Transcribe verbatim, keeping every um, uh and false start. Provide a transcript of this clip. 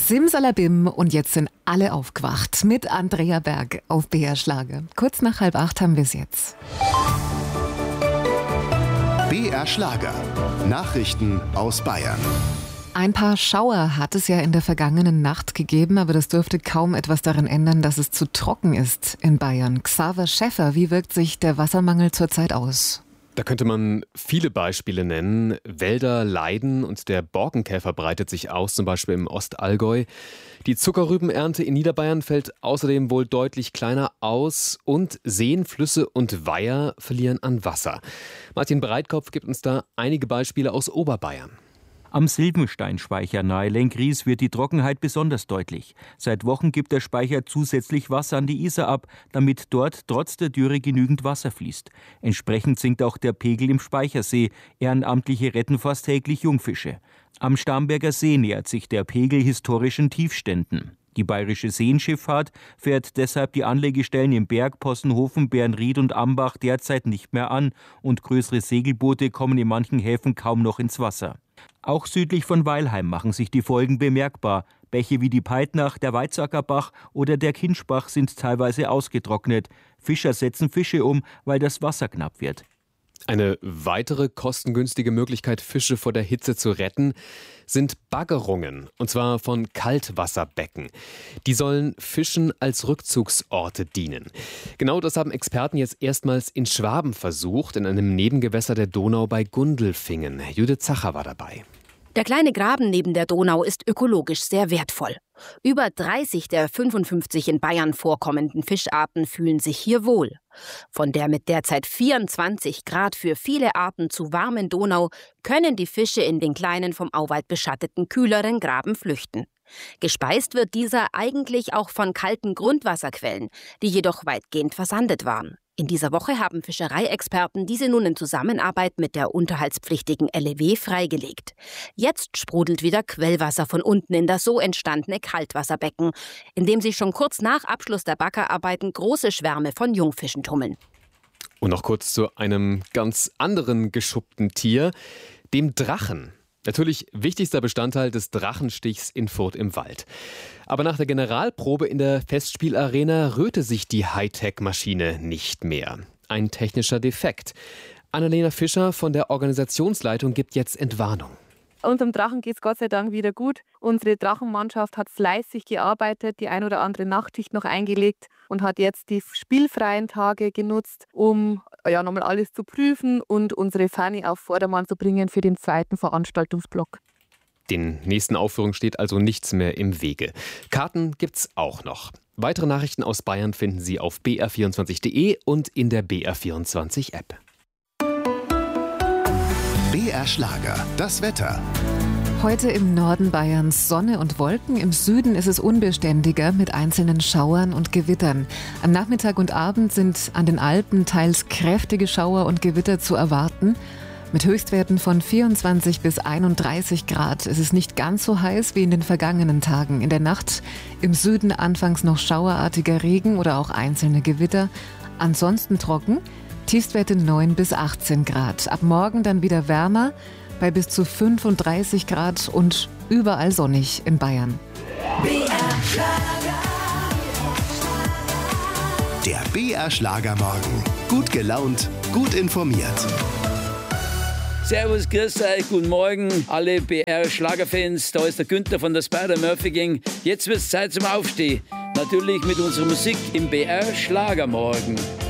Simsalabim, und jetzt sind alle aufgewacht mit Andrea Berg auf B R Schlager. Kurz nach halb acht haben wir es jetzt. B R Schlager. Nachrichten aus Bayern. Ein paar Schauer hat es ja in der vergangenen Nacht gegeben, aber das dürfte kaum etwas daran ändern, dass es zu trocken ist in Bayern. Xaver Schäffer, wie wirkt sich der Wassermangel zurzeit aus? Da könnte man viele Beispiele nennen. Wälder leiden und der Borkenkäfer breitet sich aus, zum Beispiel im Ostallgäu. Die Zuckerrübenernte in Niederbayern fällt außerdem wohl deutlich kleiner aus und Seen, Flüsse und Weiher verlieren an Wasser. Martin Breitkopf gibt uns da einige Beispiele aus Oberbayern. Am Silbensteinspeicher nahe Lenkries wird die Trockenheit besonders deutlich. Seit Wochen gibt der Speicher zusätzlich Wasser an die Isar ab, damit dort trotz der Dürre genügend Wasser fließt. Entsprechend sinkt auch der Pegel im Speichersee. Ehrenamtliche retten fast täglich Jungfische. Am Starnberger See nähert sich der Pegel historischen Tiefständen. Die bayerische Seenschifffahrt fährt deshalb die Anlegestellen in Berg, Possenhofen, Bernried und Ambach derzeit nicht mehr an und größere Segelboote kommen in manchen Häfen kaum noch ins Wasser. Auch südlich von Weilheim machen sich die Folgen bemerkbar. Bäche wie die Peitnach, der Weizsäckerbach oder der Kinschbach sind teilweise ausgetrocknet. Fischer setzen Fische um, weil das Wasser knapp wird. Eine weitere kostengünstige Möglichkeit, Fische vor der Hitze zu retten, sind Baggerungen, und zwar von Kaltwasserbecken. Die sollen Fischen als Rückzugsorte dienen. Genau das haben Experten jetzt erstmals in Schwaben versucht, in einem Nebengewässer der Donau bei Gundelfingen. Judith Zacher war dabei. Der kleine Graben neben der Donau ist ökologisch sehr wertvoll. Über dreißig der fünfundfünfzig in Bayern vorkommenden Fischarten fühlen sich hier wohl. Von der mit derzeit vierundzwanzig Grad für viele Arten zu warmen Donau können die Fische in den kleinen, vom Auwald beschatteten, kühleren Graben flüchten. Gespeist wird dieser eigentlich auch von kalten Grundwasserquellen, die jedoch weitgehend versandet waren. In dieser Woche haben Fischereiexperten diese nun in Zusammenarbeit mit der unterhaltspflichtigen L E W freigelegt. Jetzt sprudelt wieder Quellwasser von unten in das so entstandene Kaltwasserbecken, in dem sich schon kurz nach Abschluss der Baggerarbeiten große Schwärme von Jungfischen tummeln. Und noch kurz zu einem ganz anderen geschuppten Tier, dem Drachen. Natürlich wichtigster Bestandteil des Drachenstichs in Furth im Wald. Aber nach der Generalprobe in der Festspielarena rührte sich die Hightech-Maschine nicht mehr. Ein technischer Defekt. Annalena Fischer von der Organisationsleitung gibt jetzt Entwarnung. Unserem Drachen geht es Gott sei Dank wieder gut. Unsere Drachenmannschaft hat fleißig gearbeitet, die ein oder andere Nachtschicht noch eingelegt und hat jetzt die spielfreien Tage genutzt, um ja, nochmal alles zu prüfen und unsere Fani auf Vordermann zu bringen für den zweiten Veranstaltungsblock. Den nächsten Aufführungen steht also nichts mehr im Wege. Karten gibt's auch noch. Weitere Nachrichten aus Bayern finden Sie auf b r vierundzwanzig punkt d e und in der B R vierundzwanzig App. B R Schlager, das Wetter. Heute im Norden Bayerns Sonne und Wolken, im Süden ist es unbeständiger mit einzelnen Schauern und Gewittern. Am Nachmittag und Abend sind an den Alpen teils kräftige Schauer und Gewitter zu erwarten. Mit Höchstwerten von vierundzwanzig bis einunddreißig Grad. Es ist nicht ganz so heiß wie in den vergangenen Tagen. In der Nacht im Süden anfangs noch schauerartiger Regen oder auch einzelne Gewitter. Ansonsten trocken. Tiefstwerte neun bis achtzehn Grad. Ab morgen dann wieder wärmer bei bis zu fünfunddreißig Grad und überall sonnig in Bayern. B R Schlager. Der B R Schlagermorgen. Gut gelaunt, gut informiert. Servus, grüß euch, guten Morgen, alle B R-Schlagerfans. Da ist der Günther von der Spider-Murphy-Gang. Jetzt wird's Zeit zum Aufstehen. Natürlich mit unserer Musik im B R-Schlagermorgen.